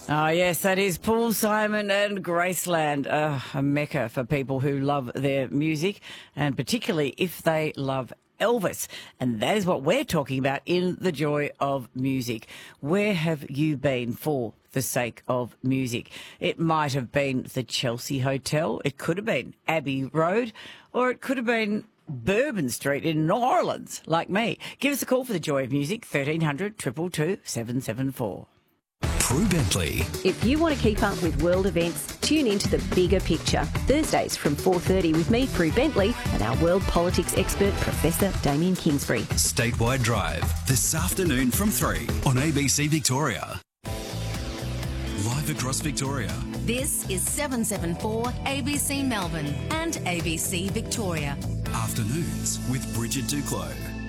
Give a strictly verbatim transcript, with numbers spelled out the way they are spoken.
Oh, yes, that is Paul Simon and Graceland, uh, a mecca for people who love their music, and particularly if they love Elvis. And that is what we're talking about in The Joy of Music. Where have you been for the sake of music? It might have been the Chelsea Hotel, it could have been Abbey Road, or it could have been Bourbon Street in New Orleans, like me. Give us a call for The Joy of Music, thirteen hundred, two two two, seven seven four. Prue Bentley. If you want to keep up with world events, tune into The Bigger Picture. Thursdays from four thirty with me, Prue Bentley, and our world politics expert, Professor Damien Kingsbury. Statewide Drive, this afternoon from three on A B C Victoria. Live across Victoria. This is seven seven four A B C Melbourne and A B C Victoria. Afternoons with Bridget Duclos.